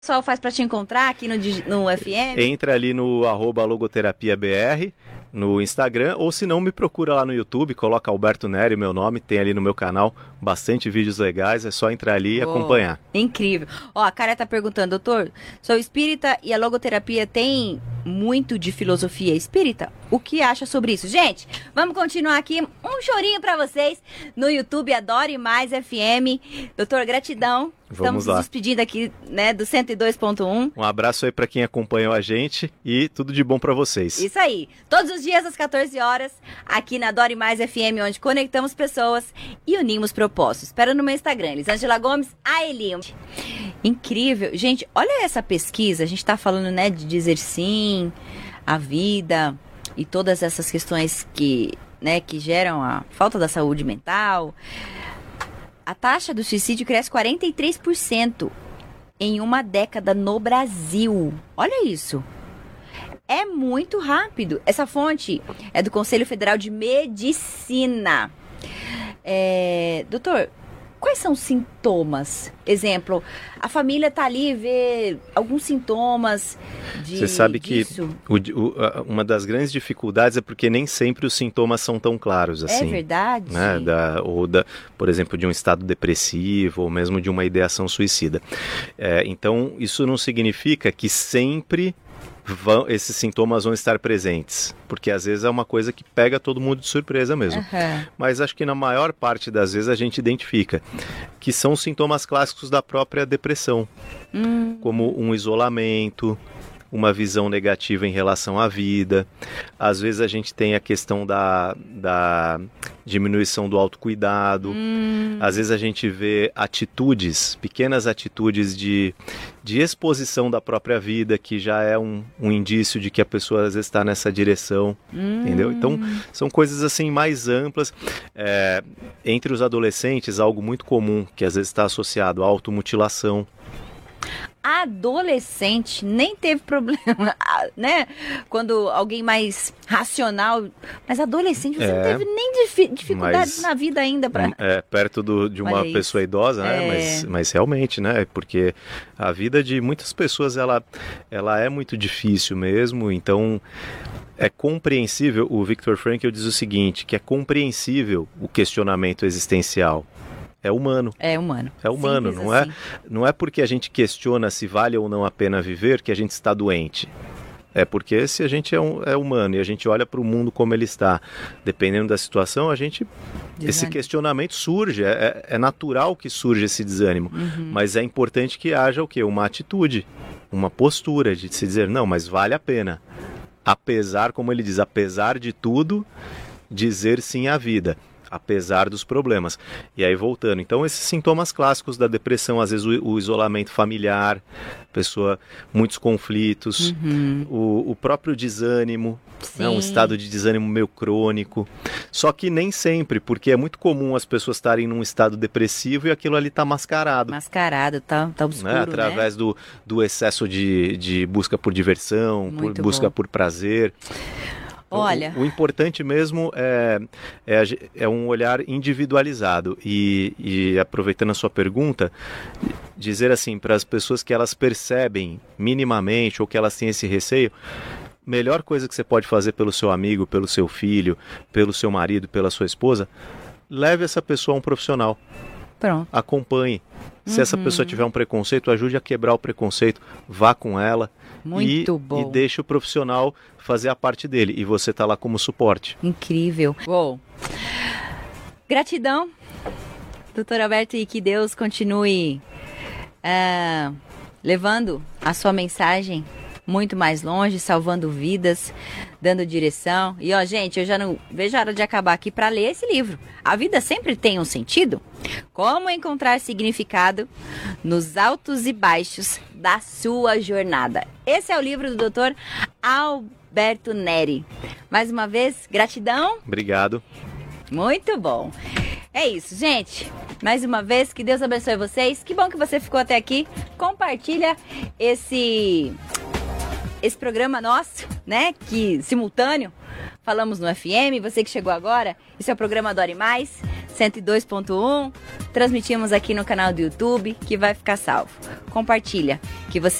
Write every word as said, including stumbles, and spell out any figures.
O pessoal faz para te encontrar aqui no, no F M? Entra ali no arroba logoterapia B R no Instagram, ou se não, me procura lá no YouTube, coloca Alberto Neri, meu nome, tem ali no meu canal bastante vídeos legais, é só entrar ali e oh, acompanhar. Incrível. Ó, a Cara tá perguntando, doutor, sou espírita e a logoterapia tem muito de filosofia espírita? O que acha sobre isso? Gente, vamos continuar aqui, um chorinho para vocês no YouTube, Adore Mais F M. Doutor, gratidão. Vamos Estamos lá. nos despedindo aqui, né, do cento e dois ponto um. Um abraço aí para quem acompanhou a gente e tudo de bom para vocês. Isso aí. Todos os dias às quatorze horas, aqui na Adore Mais F M, onde conectamos pessoas e unimos propósitos. Espera no meu Instagram, Elisângela Gomes, a Elim. Incrível. Gente, olha essa pesquisa. A gente tá falando, né, de dizer sim à vida e todas essas questões que, né, que geram a falta da saúde mental. A taxa do suicídio cresce quarenta e três por cento em uma década no Brasil. Olha isso. É muito rápido. Essa fonte é do Conselho Federal de Medicina. É, doutor, quais são os sintomas? Exemplo, a família tá ali e vê alguns sintomas de Você sabe que o, o, uma das grandes dificuldades é porque nem sempre os sintomas são tão claros assim. É verdade. Né? Da, ou, da, por exemplo, de um estado depressivo ou mesmo de uma ideação suicida. É, então, isso não significa que sempre vão, esses sintomas vão estar presentes, porque às vezes é uma coisa que pega todo mundo de surpresa mesmo. Uhum. Mas acho que na maior parte das vezes a gente identifica que são sintomas clássicos da própria depressão, hum. como um isolamento, uma visão negativa em relação à vida. Às vezes a gente tem a questão da, da diminuição do autocuidado. Hum. Às vezes a gente vê atitudes, pequenas atitudes de, de exposição da própria vida, que já é um, um indício de que a pessoa às vezes está nessa direção. Hum. Entendeu? Então, são coisas assim mais amplas. É, entre os adolescentes, algo muito comum, que às vezes está associado à automutilação. Adolescente nem teve problema, né? Quando alguém mais racional, mas adolescente você é, não teve nem dif- dificuldades na vida ainda para é, perto do, de uma Olha pessoa isso. idosa, né? É. Mas, mas realmente, né? Porque a vida de muitas pessoas ela, ela é muito difícil mesmo, então é compreensível. O Viktor Frankl diz o seguinte, que é compreensível o questionamento existencial. É humano. É humano. É humano, Simples não, assim. é, não é porque a gente questiona se vale ou não a pena viver que a gente está doente. É porque se a gente é, um, é humano e a gente olha para o mundo como ele está, dependendo da situação, a gente desânimo. Esse questionamento surge, é, é natural que surja esse desânimo. Uhum. Mas é importante que haja o quê? Uma atitude, uma postura de se dizer, não, mas vale a pena. Apesar, como ele diz, apesar de tudo, dizer sim à vida. Apesar dos problemas. E aí voltando, então esses sintomas clássicos da depressão, às vezes o, o isolamento familiar, pessoa, muitos conflitos, uhum. o, o próprio desânimo, né, um estado de desânimo meio crônico. Só que nem sempre, porque é muito comum as pessoas estarem num estado depressivo e aquilo ali está mascarado. Mascarado, tá, tá obscuro, né? Através né? do, do excesso de, de busca por diversão, por, busca bom. por prazer. Olha. O, o importante mesmo é, é, é um olhar individualizado e, e aproveitando a sua pergunta, dizer assim para as pessoas que elas percebem minimamente ou que elas têm esse receio, melhor coisa que você pode fazer pelo seu amigo, pelo seu filho, pelo seu marido, pela sua esposa, leve essa pessoa a um profissional. Pronto. Acompanhe. Se uhum. essa pessoa tiver um preconceito, ajude a quebrar o preconceito, vá com ela. Muito e, bom. E deixe o profissional fazer a parte dele. E você está lá como suporte. Incrível. Uou. Gratidão, doutor Alberto, e que Deus continue uh, levando a sua mensagem muito mais longe, salvando vidas, dando direção. E ó, gente, eu já não vejo a hora de acabar aqui para ler esse livro. A vida sempre tem um sentido? Como encontrar significado nos altos e baixos da sua jornada? Esse é o livro do doutor Alberto Neri. Mais uma vez, gratidão. Obrigado. Muito bom. É isso, gente. Mais uma vez, que Deus abençoe vocês. Que bom que você ficou até aqui. Compartilha esse... esse programa nosso, né, que simultâneo, falamos no F M, você que chegou agora, esse é o programa Adore Mais, cento e dois ponto um. Transmitimos aqui no canal do YouTube, que vai ficar salvo. Compartilha, que você